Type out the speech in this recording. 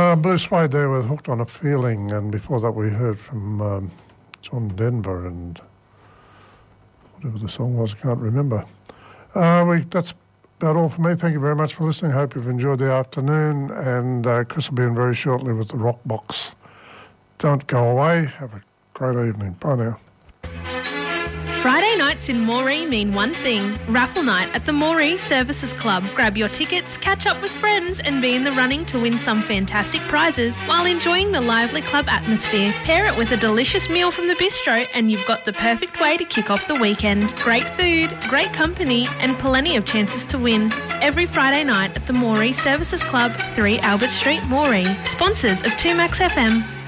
Blue Suede there with Hooked on a Feeling, and before that we heard from John Denver and whatever the song was, I can't remember. That's about all for me. Thank you very much for listening. Hope you've enjoyed the afternoon, and Chris will be in very shortly with the Rock Box. Don't go away. Have a great evening. Bye now. Friday nights in Moree mean one thing, raffle night at the Moree Services Club. Grab your tickets, catch up with friends and be in the running to win some fantastic prizes while enjoying the lively club atmosphere. Pair it with a delicious meal from the bistro and you've got the perfect way to kick off the weekend. Great food, great company and plenty of chances to win. Every Friday night at the Moree Services Club, 3 Albert Street, Moree. Sponsors of 2Max FM.